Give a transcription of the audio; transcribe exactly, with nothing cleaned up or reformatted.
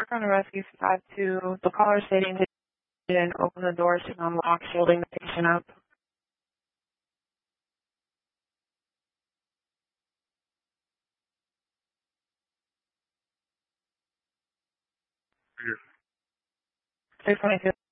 on a rescue five two. The caller stating that they didn't open the doors to unlock, shielding the patient up. Here. six twenty-two.